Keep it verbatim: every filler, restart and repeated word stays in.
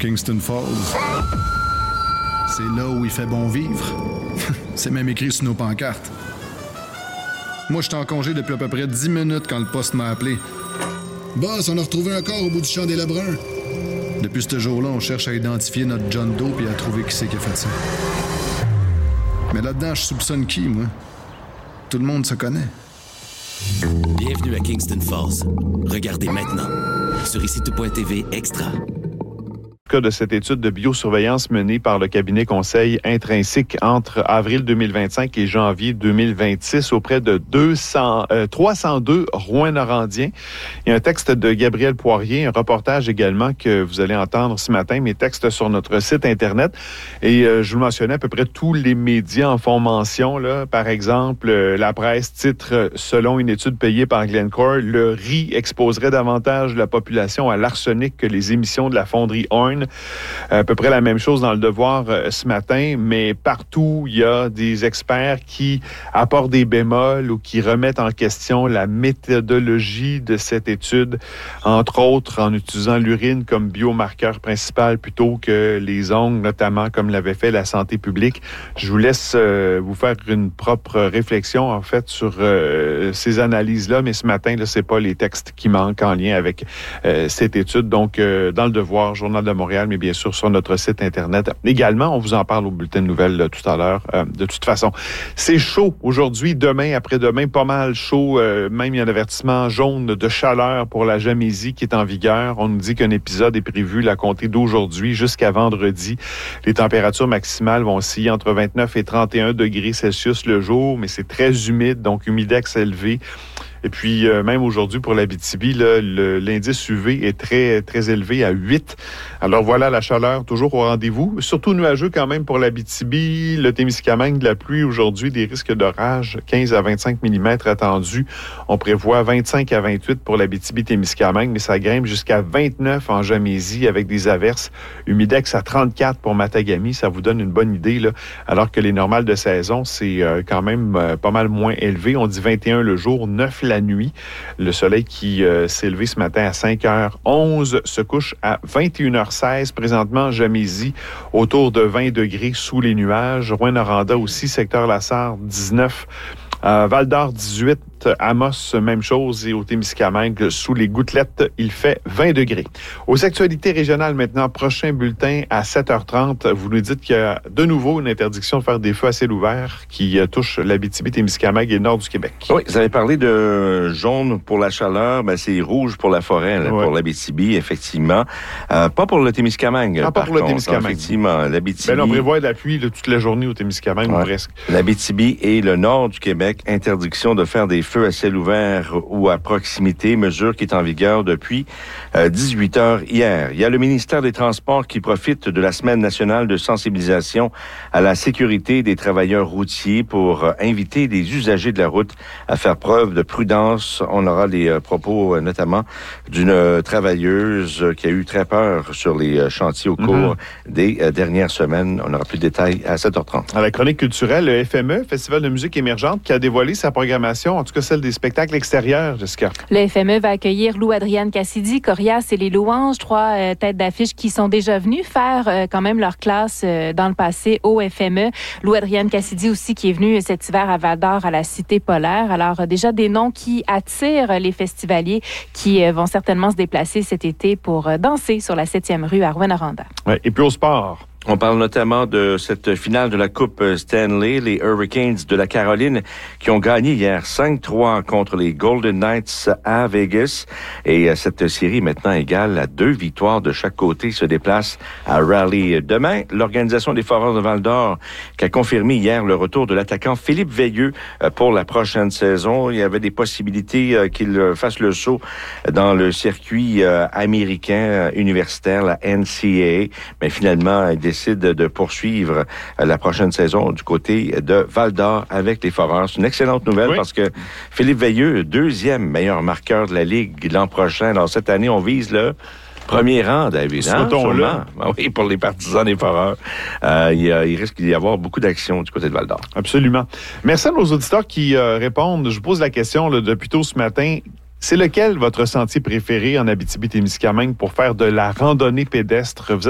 Kingston Falls. C'est là où il fait bon vivre. C'est même écrit sur nos pancartes. Moi, j'étais en congé depuis à peu près dix minutes quand le poste m'a appelé. Boss, on a retrouvé un corps au bout du champ des Lebrun. Depuis ce jour-là, on cherche à identifier notre John Doe et à trouver qui c'est qui a fait ça. Mais là-dedans, je soupçonne qui, moi? Tout le monde se connaît. Bienvenue à Kingston Falls. Regardez maintenant sur ici tout point t v Extra. De cette étude de biosurveillance menée par le cabinet conseil Intrinsèque entre avril deux mille vingt-cinq et janvier deux mille vingt-six auprès de deux cents, euh, trois cent deux Rouyn-Norandiens. Il y a un texte de Gabriel Poirier, un reportage également que vous allez entendre ce matin, mes textes sur notre site Internet. Et euh, je vous mentionnais, à peu près tous les médias en font mention. Là. Par exemple, euh, la presse titre, selon une étude payée par Glencore, le riz exposerait davantage la population à l'arsenic que les émissions de la fonderie Horn. À peu près la même chose dans le Devoir euh, ce matin, mais partout, il y a des experts qui apportent des bémols ou qui remettent en question la méthodologie de cette étude, entre autres en utilisant l'urine comme biomarqueur principal plutôt que les ongles, notamment comme l'avait fait la santé publique. Je vous laisse euh, vous faire une propre réflexion, en fait, sur euh, ces analyses-là, mais ce matin, là, c'est pas les textes qui manquent en lien avec euh, cette étude. Donc, euh, dans le Devoir, Journal de Montréal, mais bien sûr sur notre site Internet. Également, on vous en parle au bulletin de nouvelles là, tout à l'heure. Euh, de toute façon, c'est chaud aujourd'hui, demain, après-demain, pas mal chaud. Euh, même il y a un avertissement jaune de chaleur pour la Gamésie qui est en vigueur. On nous dit qu'un épisode est prévu à compter d'aujourd'hui jusqu'à vendredi. Les températures maximales vont osciller entre vingt-neuf et trente et un degrés Celsius le jour, mais c'est très humide, donc humidex élevé. Et puis, euh, même aujourd'hui, pour l'Abitibi, là, le, l'indice U V est très, très élevé à huit. Alors voilà, la chaleur toujours au rendez-vous. Surtout nuageux quand même pour l'Abitibi. Le Témiscamingue, de la pluie aujourd'hui, des risques d'orage, quinze à vingt-cinq millimètres attendus. On prévoit vingt-cinq à vingt-huit pour l'Abitibi-Témiscamingue, mais ça grimpe jusqu'à vingt-neuf en Gamésie avec des averses. Humidex à trente-quatre pour Matagami. Ça vous donne une bonne idée, là. Alors que les normales de saison, c'est euh, quand même euh, pas mal moins élevé. On dit vingt et un le jour, neuf la nuit. Le soleil qui euh, s'est levé ce matin à cinq heures onze se couche à vingt et une heures seize. Présentement, Gamésie, autour de vingt degrés sous les nuages. Rouyn-Noranda aussi, secteur Lassar, dix-neuf. Euh, Val-d'Or, dix-huit. Amos, même chose. Et au Témiscamingue, sous les gouttelettes, il fait vingt degrés. Aux actualités régionales maintenant, prochain bulletin à sept heures trente. Vous nous dites qu'il y a de nouveau une interdiction de faire des feux à ciel ouvert qui touche l'Abitibi-Témiscamingue et le nord du Québec. Oui, vous avez parlé de jaune pour la chaleur, ben c'est rouge pour la forêt, là, ouais. Pour l'Abitibi, effectivement. Euh, pas pour le Témiscamingue. Ah, pas pour contre, le Témiscamingue. Effectivement, l'Abitibi. Ben, on prévoit de la pluie de toute la journée au Témiscamingue, ouais. Presque. L'Abitibi et le nord du Québec, interdiction de faire des feux à ciel ouvert ou à proximité, mesure qui est en vigueur depuis euh, dix-huit heures hier. Il y a le ministère des Transports qui profite de la Semaine nationale de sensibilisation à la sécurité des travailleurs routiers pour euh, inviter les usagers de la route à faire preuve de prudence. On aura les euh, propos euh, notamment d'une euh, travailleuse euh, qui a eu très peur sur les euh, chantiers au cours mm-hmm. des euh, dernières semaines. On aura plus de détails à sept heures trente. À la chronique culturelle, le F M E, Festival de musique émergente, qui a dévoilé sa programmation, en tout cas celle des spectacles extérieurs, Jessica. Le F M E va accueillir Lou-Adrienne Cassidy, Corias et les Louanges, trois euh, têtes d'affiche qui sont déjà venus faire euh, quand même leur classe euh, dans le passé au F M E. Lou-Adrienne Cassidy aussi qui est venue cet hiver à Val-d'Or à la Cité Polaire. Alors euh, déjà des noms qui attirent les festivaliers qui euh, vont certainement se déplacer cet été pour euh, danser sur la septième rue à Rouyn-Noranda. Ouais, et puis au sport. On parle notamment de cette finale de la Coupe Stanley, les Hurricanes de la Caroline qui ont gagné hier cinq trois contre les Golden Knights à Vegas. Et cette série maintenant égale à deux victoires de chaque côté se déplace à Raleigh. Demain, l'Organisation des Foreurs de Val-d'Or qui a confirmé hier le retour de l'attaquant Philippe Veilleux pour la prochaine saison. Il y avait des possibilités qu'il fasse le saut dans le circuit américain universitaire, la N C A A. Mais finalement, il décide de poursuivre la prochaine saison du côté de Val-d'Or avec les Foreurs. C'est une excellente nouvelle oui. parce que Philippe Veilleux, deuxième meilleur marqueur de la Ligue l'an prochain. Alors cette année, on vise le premier rang, David. Hein, là. Oui, pour les partisans des Foreurs. Euh, il, y a, il risque d'y avoir beaucoup d'actions du côté de Val-d'Or. Absolument. Merci à nos auditeurs qui euh, répondent. Je vous pose la question là, depuis tôt ce matin. C'est lequel votre sentier préféré en Abitibi-Témiscamingue pour faire de la randonnée pédestre? Vous êtes